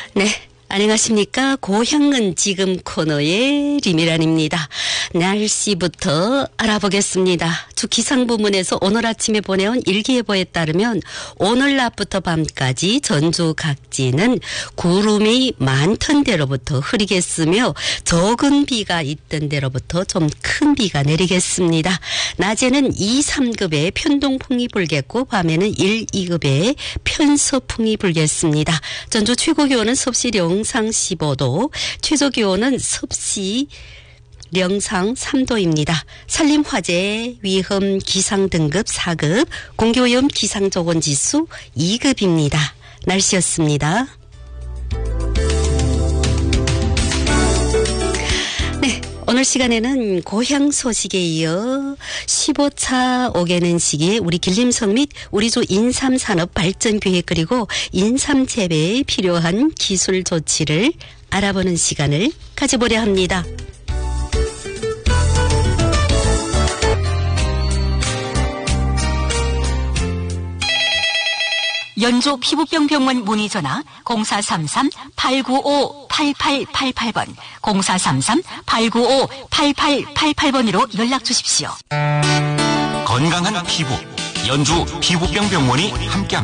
네, 안녕하십니까. 고향은 지금 코너의 리미란입니다. 날씨부터 알아보겠습니다. 주 기상부문에서 오늘 아침에 보내온 일기예보에 따르면 오늘 낮부터 밤까지 전주 각지는 구름이 많던 데로부터 흐리겠으며 적은 비가 있던 데로부터 좀 큰 비가 내리겠습니다. 낮에는 2, 3급의 편동풍이 불겠고 밤에는 1, 2급의 편서풍이 불겠습니다. 전주 최고기온은 섭씨 영상 15도, 최저기온은 섭씨 영상 3도입니다. 산림화재 위험 기상등급 4급, 공기오염 기상조건지수 2급입니다. 날씨였습니다. 네, 오늘 시간에는 고향 소식에 이어 15차 오개는 시기에 우리 길림성 및 우리주 인삼산업 발전계획 그리고 인삼 재배에 필요한 기술 조치를 알아보는 시간을 가져보려 합니다. 연조 피부병 병원 문의 전화 0433-895-8888번 0433-895-8888번으로 연락 주십시오. 건강한 피부, 연주 피부병 병원이 함께합니다.